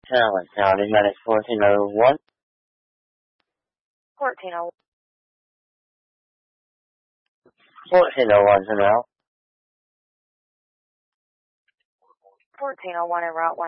Talent County, Medic 1401. 1401. 1401 to now. 1401 en route 1.